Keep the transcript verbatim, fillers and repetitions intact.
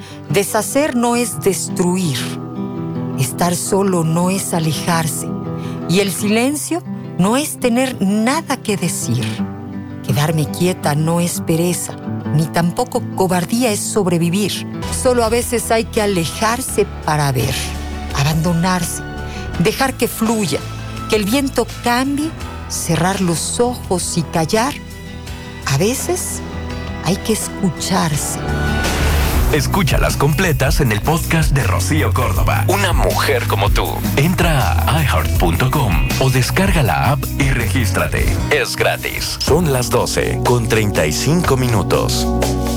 Deshacer no es destruir. Estar solo no es alejarse. Y el silencio no es tener nada que decir. Quedarme quieta no es pereza, ni tampoco cobardía es sobrevivir. Solo a veces hay que alejarse para ver, abandonarse, dejar que fluya, que el viento cambie, cerrar los ojos y callar. A veces hay que escucharse. Escúchalas completas en el podcast de Rocío Córdoba. Una mujer como tú. Entra a i heart punto com o descarga la app y regístrate. Es gratis. Son las doce con treinta y cinco minutos.